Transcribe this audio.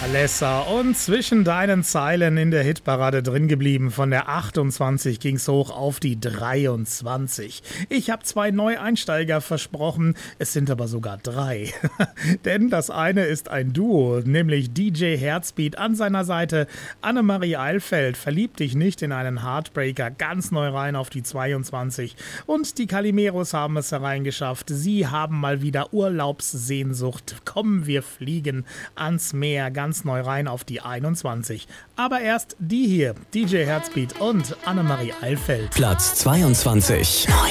Alessa und zwischen deinen Zeilen in der Hitparade drin geblieben. Von der 28 ging's hoch auf die 23. Ich habe 2 Neueinsteiger versprochen, es sind aber sogar 3. Denn das eine ist ein Duo, nämlich DJ Herzbeat an seiner Seite. Annemarie Eilfeld, verlieb dich nicht in einen Heartbreaker, ganz neu rein auf die 22. Und die Calimeros haben es hereingeschafft. Sie haben mal wieder Urlaubssehnsucht. Kommen wir fliegen ans Meer, ganz neu rein auf die 21. Aber erst die hier, DJ Herzbeat und Annemarie Eilfeld. Platz 22. Neu.